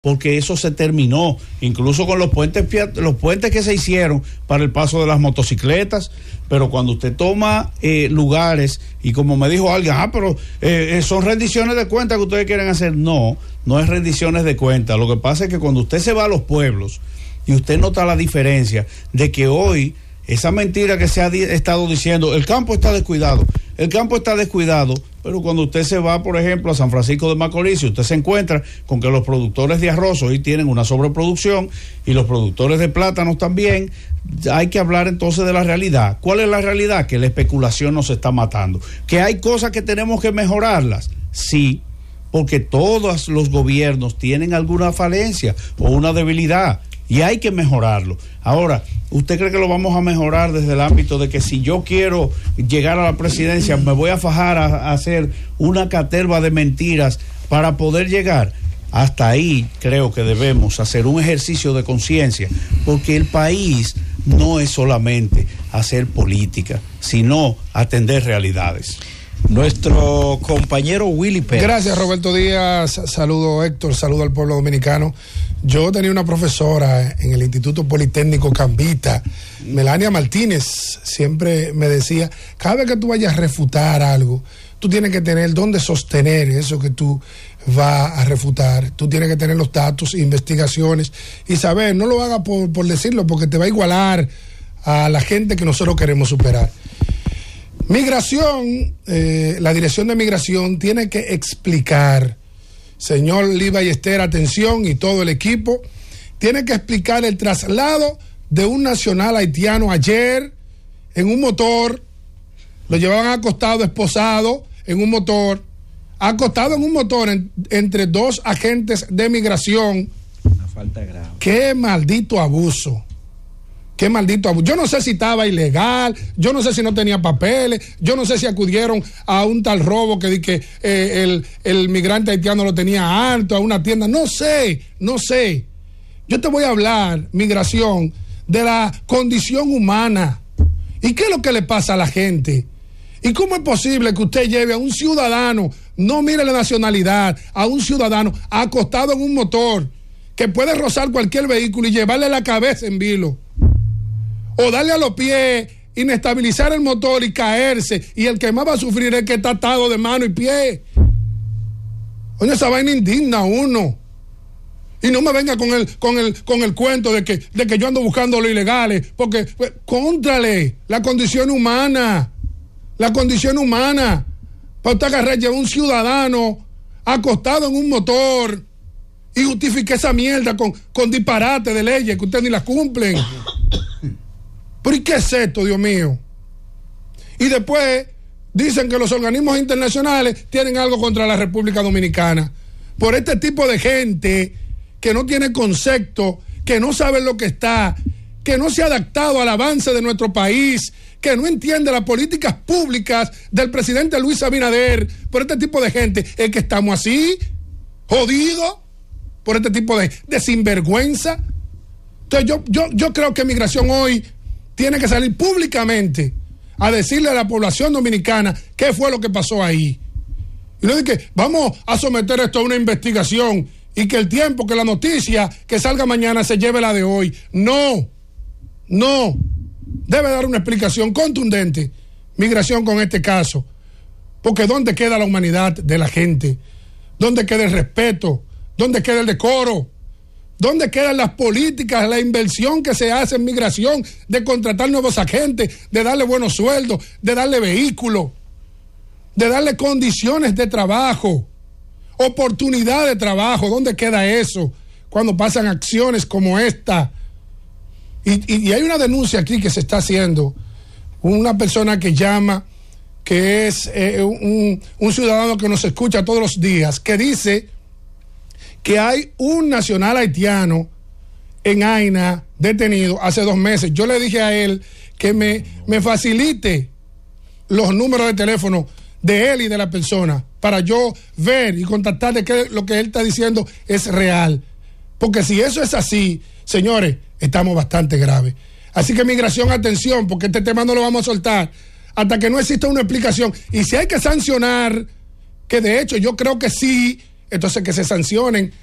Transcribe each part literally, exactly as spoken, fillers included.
porque eso se terminó, incluso con los puentes los puentes que se hicieron para el paso de las motocicletas. Pero cuando usted toma eh, lugares, y como me dijo alguien, ah, pero eh, son rendiciones de cuentas que ustedes quieren hacer. No, no es rendiciones de cuentas. Lo que pasa es que cuando usted se va a los pueblos y usted nota la diferencia de que hoy, esa mentira que se ha di- estado diciendo, el campo está descuidado, el campo está descuidado, pero cuando usted se va, por ejemplo, a San Francisco de Macorís, usted se encuentra con que los productores de arroz hoy tienen una sobreproducción y los productores de plátanos también. Hay que hablar entonces de la realidad. ¿Cuál es la realidad? Que la especulación nos está matando. ¿Que hay cosas que tenemos que mejorarlas? Sí, porque todos los gobiernos tienen alguna falencia o una debilidad y hay que mejorarlo. Ahora, ¿usted cree que lo vamos a mejorar desde el ámbito de que si yo quiero llegar a la presidencia me voy a fajar a, a hacer una caterva de mentiras para poder llegar? Hasta ahí creo que debemos hacer un ejercicio de conciencia, porque el país no es solamente hacer política, sino atender realidades. Nuestro compañero Willy Pérez. Gracias, Roberto Díaz. Saludo, Héctor. Saludo al pueblo dominicano. Yo tenía una profesora en el Instituto Politécnico Cambita, Melania Martínez, siempre me decía, cada vez que tú vayas a refutar algo, tú tienes que tener dónde sostener eso que tú vas a refutar. Tú tienes que tener los datos, investigaciones y saber, no lo hagas por, por decirlo, porque te va a igualar a la gente que nosotros queremos superar. Migración, eh, la Dirección de Migración tiene que explicar, señor Lee Ballester, atención, y todo el equipo, tiene que explicar el traslado de un nacional haitiano ayer en un motor, lo llevaban acostado, esposado, en un motor, acostado en un motor en, entre dos agentes de migración. Una falta grave. Qué maldito abuso. Qué maldito abuso. Yo no sé si estaba ilegal, yo no sé si no tenía papeles, yo no sé si acudieron a un tal robo que, que eh, el, el migrante haitiano lo tenía alto, a una tienda. No sé, no sé. Yo te voy a hablar, migración, de la condición humana. ¿Y qué es lo que le pasa a la gente? ¿Y cómo es posible que usted lleve a un ciudadano, no mire la nacionalidad, a un ciudadano acostado en un motor que puede rozar cualquier vehículo y llevarle la cabeza en vilo? O darle a los pies, inestabilizar el motor y caerse, y el que más va a sufrir es el que está atado de mano y pie. Oye, esa vaina indigna a uno. Y no me venga con el, con el, con el cuento de que, de que yo ando buscando lo ilegales, porque, pues, contrale, la condición humana, la condición humana, para usted agarrar, llevar un ciudadano acostado en un motor y justifique esa mierda con, con disparate de leyes que ustedes ni las cumplen. ¿Pero y qué es esto, Dios mío? Y después dicen que los organismos internacionales tienen algo contra la República Dominicana. Por este tipo de gente que no tiene concepto, que no sabe lo que está, que no se ha adaptado al avance de nuestro país, que no entiende las políticas públicas del presidente Luis Abinader. Por este tipo de gente es que estamos así, jodidos, por este tipo de, de sinvergüenza. Entonces yo, yo, yo creo que Migración hoy tiene que salir públicamente a decirle a la población dominicana qué fue lo que pasó ahí. Y no dice que vamos a someter esto a una investigación y que el tiempo, que la noticia que salga mañana se lleve la de hoy. No, no. Debe dar una explicación contundente Migración con este caso. Porque ¿dónde queda la humanidad de la gente? ¿Dónde queda el respeto? ¿Dónde queda el decoro? ¿Dónde quedan las políticas, la inversión que se hace en migración, de contratar nuevos agentes, de darle buenos sueldos, de darle vehículos, de darle condiciones de trabajo, oportunidad de trabajo? ¿Dónde queda eso cuando pasan acciones como esta? Y, y, y hay una denuncia aquí que se está haciendo, una persona que llama, que es eh, un, un ciudadano que nos escucha todos los días, que dice que hay un nacional haitiano en Aina detenido hace dos meses. Yo le dije a él que me, me facilite los números de teléfono de él y de la persona para yo ver y contactar de que lo que él está diciendo es real. Porque si eso es así, señores, estamos bastante graves. Así que Migración, atención, porque este tema no lo vamos a soltar hasta que no exista una explicación. Y si hay que sancionar, que de hecho yo creo que sí, entonces que se sancionen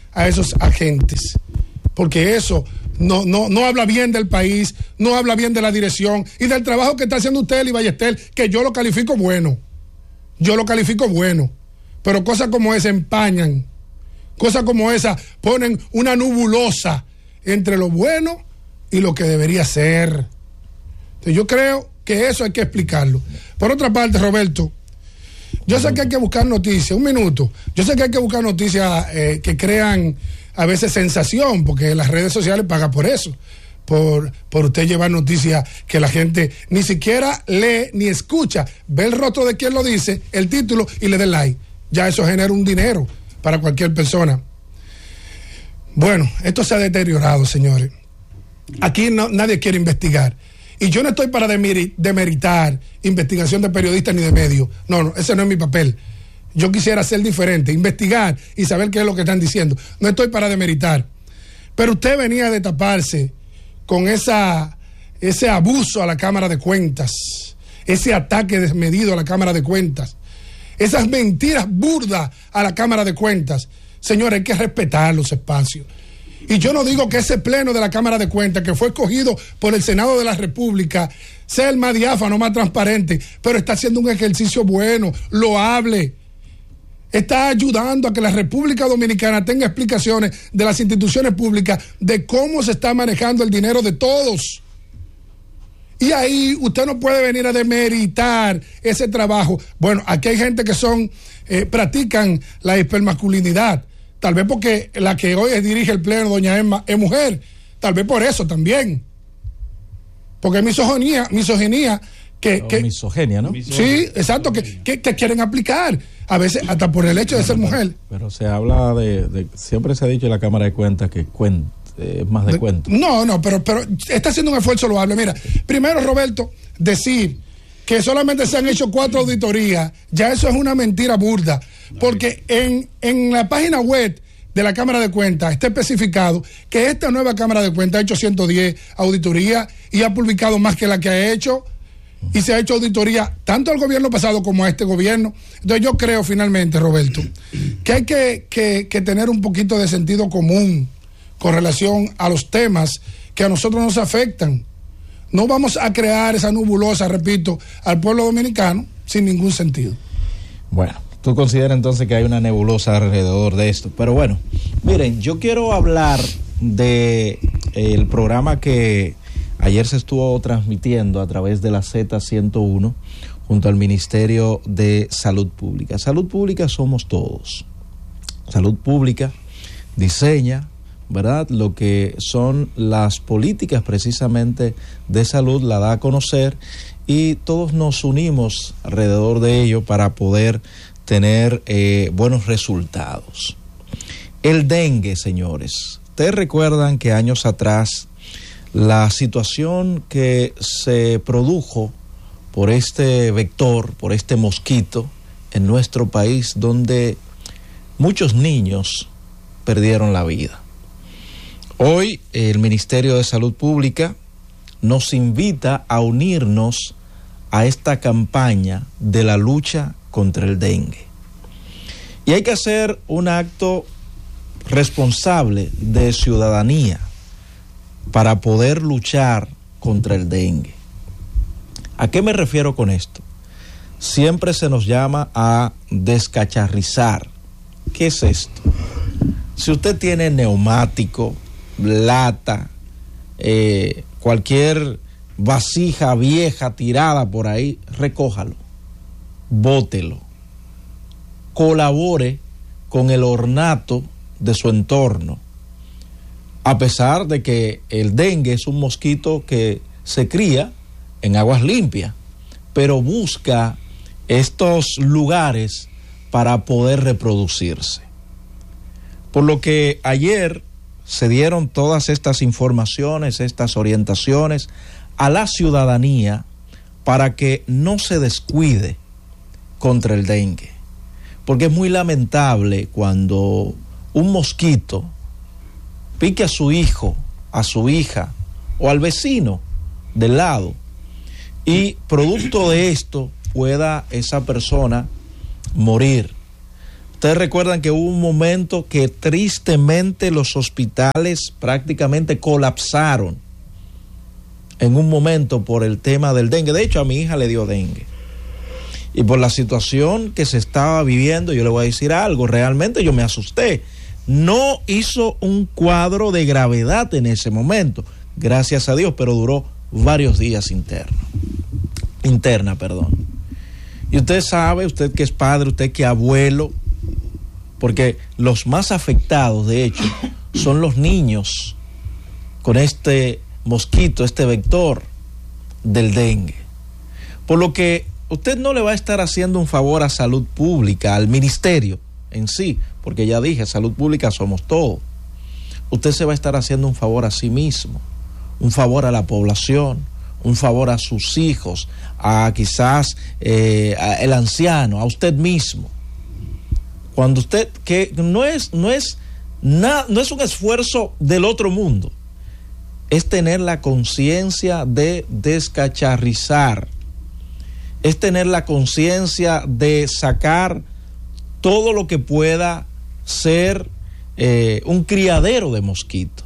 a esos agentes, porque eso no, no, no habla bien del país, no habla bien de la dirección y del trabajo que está haciendo usted, Eli Ballester, que yo lo califico bueno, yo lo califico bueno, pero cosas como esa empañan, cosas como esa ponen una nebulosa entre lo bueno y lo que debería ser. Entonces yo creo que eso hay que explicarlo. Por otra parte, Roberto, yo sé que hay que buscar noticias, un minuto, yo sé que hay que buscar noticias eh, que crean a veces sensación, porque las redes sociales pagan por eso, por, por usted llevar noticias que la gente ni siquiera lee ni escucha, ve el rostro de quien lo dice, el título y le dé like. Ya eso genera un dinero para cualquier persona. Bueno, esto se ha deteriorado, señores. Aquí no, nadie quiere investigar. Y yo no estoy para demeritar investigación de periodistas ni de medios. No, no, ese no es mi papel. Yo quisiera ser diferente, investigar y saber qué es lo que están diciendo. No estoy para demeritar. Pero usted venía de taparse con esa, ese abuso a la Cámara de Cuentas, ese ataque desmedido a la Cámara de Cuentas, esas mentiras burdas a la Cámara de Cuentas. Señores, hay que respetar los espacios. Y yo no digo que ese pleno de la Cámara de Cuentas, que fue escogido por el Senado de la República, sea el más diáfano, más transparente, pero está haciendo un ejercicio bueno, loable. Está ayudando a que la República Dominicana tenga explicaciones de las instituciones públicas de cómo se está manejando el dinero de todos. Y ahí usted no puede venir a demeritar ese trabajo. Bueno, aquí hay gente que son, eh, practican la hipermasculinidad. Tal vez porque la que hoy dirige el pleno, doña Emma, es mujer. Tal vez por eso también. Porque misoginia, misoginia que, o que misoginia, ¿no? Sí, exacto, que, que, que quieren aplicar. A veces hasta por el hecho de ser mujer. Pero se habla de, de siempre se ha dicho en la Cámara de Cuentas que cuenta, eh, es más de, de cuento. No, no, pero, pero está haciendo un esfuerzo loable. Mira, primero, Roberto, decir que solamente se han hecho cuatro auditorías, ya eso es una mentira burda, porque en, en la página web de la Cámara de Cuentas está especificado que esta nueva Cámara de Cuentas ha hecho ciento diez auditorías y ha publicado más que la que ha hecho, y se ha hecho auditoría tanto al gobierno pasado como a este gobierno. Entonces yo creo finalmente, Roberto, que hay que, que, que tener un poquito de sentido común con relación a los temas que a nosotros nos afectan. No vamos a crear esa nebulosa, repito, al pueblo dominicano sin ningún sentido. Bueno, tú consideras entonces que hay una nebulosa alrededor de esto. Pero bueno, miren, yo quiero hablar de el programa que ayer se estuvo transmitiendo a través de la Z ciento uno junto al Ministerio de Salud Pública. Salud Pública somos todos. Salud Pública diseña, ¿verdad?, lo que son las políticas precisamente de salud, la da a conocer y todos nos unimos alrededor de ello para poder tener eh, buenos resultados. El dengue, señores. Ustedes recuerdan que años atrás la situación que se produjo por este vector, por este mosquito en nuestro país, donde muchos niños perdieron la vida. Hoy el Ministerio de Salud Pública nos invita a unirnos a esta campaña de la lucha contra el dengue. Y hay que hacer un acto responsable de ciudadanía para poder luchar contra el dengue. ¿A qué me refiero con esto? Siempre se nos llama a descacharrizar. ¿Qué es esto? Si usted tiene neumático, lata, eh, cualquier vasija vieja tirada por ahí, recójalo, bótelo, colabore con el ornato de su entorno. A pesar de que el dengue es un mosquito que se cría en aguas limpias, pero busca estos lugares para poder reproducirse. Por lo que ayer se dieron todas estas informaciones, estas orientaciones a la ciudadanía para que no se descuide contra el dengue. Porque es muy lamentable cuando un mosquito pique a su hijo, a su hija o al vecino del lado y producto de esto pueda esa persona morir. Ustedes recuerdan que hubo un momento que tristemente los hospitales prácticamente colapsaron en un momento por el tema del dengue. De hecho, a mi hija le dio dengue. Y por la situación que se estaba viviendo, yo le voy a decir algo, realmente yo me asusté. No hizo un cuadro de gravedad en ese momento, gracias a Dios, pero duró varios días interno, interna, perdón. Y usted sabe, usted que es padre, usted que es abuelo, porque los más afectados, de hecho, son los niños con este mosquito, este vector del dengue. Por lo que usted no le va a estar haciendo un favor a salud pública, al ministerio en sí, porque ya dije, salud pública somos todos. Usted se va a estar haciendo un favor a sí mismo, un favor a la población, un favor a sus hijos, a quizás eh, a el anciano, a usted mismo. Cuando usted, que no es, no es, na, no es un esfuerzo del otro mundo, es tener la conciencia de descacharrizar, es tener la conciencia de sacar todo lo que pueda ser eh, un criadero de mosquitos.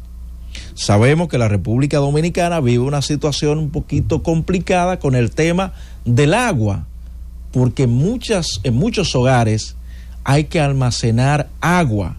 Sabemos que la República Dominicana vive una situación un poquito complicada con el tema del agua, porque muchas, en muchos hogares hay que almacenar agua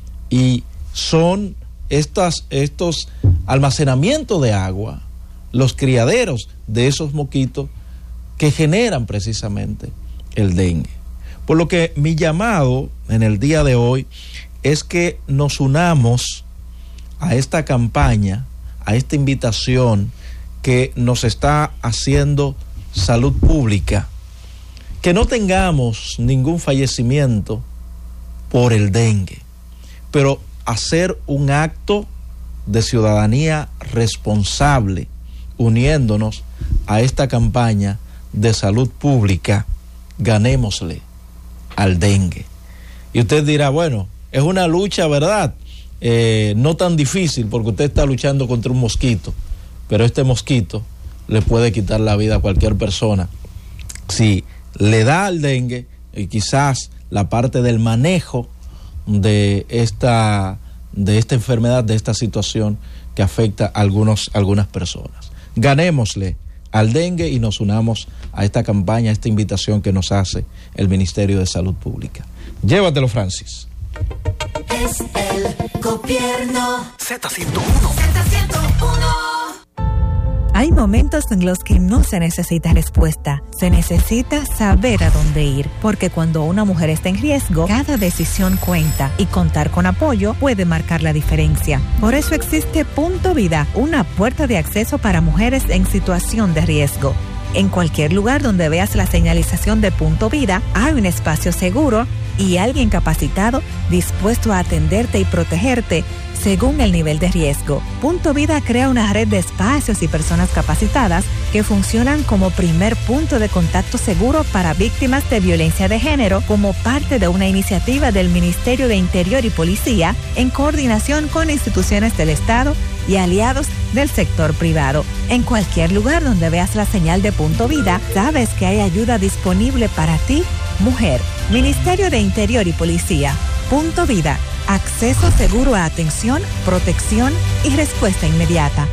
y son estas, estos almacenamientos de agua, los criaderos de esos mosquitos que generan precisamente el dengue. Por lo que mi llamado en el día de hoy es que nos unamos a esta campaña, a esta invitación que nos está haciendo Salud Pública, que no tengamos ningún fallecimiento por el dengue, pero hacer un acto de ciudadanía responsable, uniéndonos a esta campaña de salud pública. Ganémosle al dengue. Y usted dirá, bueno, es una lucha, ¿verdad? Eh, no tan difícil, porque usted está luchando contra un mosquito, pero este mosquito le puede quitar la vida a cualquier persona. Si le da al dengue, y quizás la parte del manejo de esta, de esta enfermedad, de esta situación que afecta a algunos, algunas personas. Ganémosle al dengue y nos unamos a esta campaña, a esta invitación que nos hace el Ministerio de Salud Pública. Llévatelo, Francis. Es el gobierno. Z ciento uno. Z ciento uno. Hay momentos en los que no se necesita respuesta, se necesita saber a dónde ir, porque cuando una mujer está en riesgo, cada decisión cuenta y contar con apoyo puede marcar la diferencia. Por eso existe Punto Vida, una puerta de acceso para mujeres en situación de riesgo. En cualquier lugar donde veas la señalización de Punto Vida, hay un espacio seguro y alguien capacitado dispuesto a atenderte y protegerte según el nivel de riesgo. Punto Vida crea una red de espacios y personas capacitadas que funcionan como primer punto de contacto seguro para víctimas de violencia de género, como parte de una iniciativa del Ministerio de Interior y Policía en coordinación con instituciones del Estado y aliados del sector privado. En cualquier lugar donde veas la señal de Punto Vida, sabes que hay ayuda disponible para ti, mujer. Ministerio de Interior y Policía. Punto Vida. Acceso seguro a atención, protección y respuesta inmediata.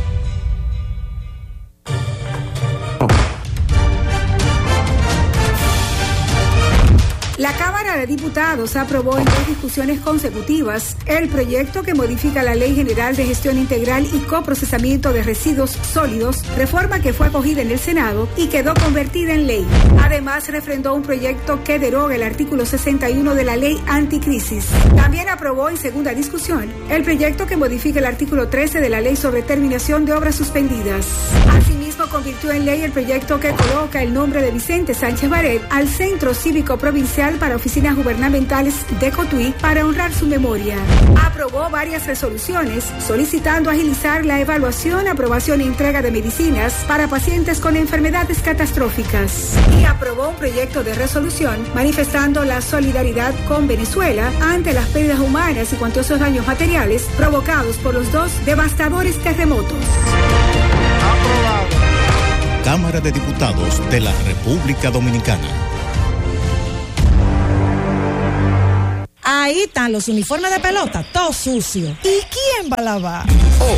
La Cámara de Diputados aprobó en dos discusiones consecutivas el proyecto que modifica la Ley General de Gestión Integral y Coprocesamiento de Residuos Sólidos, reforma que fue acogida en el Senado y quedó convertida en ley. Además, refrendó un proyecto que deroga el artículo sesenta y uno de la Ley Anticrisis. También aprobó en segunda discusión el proyecto que modifica el artículo trece de la Ley sobre Terminación de Obras Suspendidas. Asimismo, convirtió en ley el proyecto que coloca el nombre de Vicente Sánchez Baret al Centro Cívico Provincial para Oficinas Gubernamentales de Cotuí para honrar su memoria. Aprobó varias resoluciones solicitando agilizar la evaluación, aprobación e entrega de medicinas para pacientes con enfermedades catastróficas. Y aprobó un proyecto de resolución manifestando la solidaridad con Venezuela ante las pérdidas humanas y cuantiosos daños materiales provocados por los dos devastadores terremotos. Aprobado. Cámara de Diputados de la República Dominicana. Ahí están los uniformes de pelota, todo sucio. ¿Y quién va a lavar? Oh,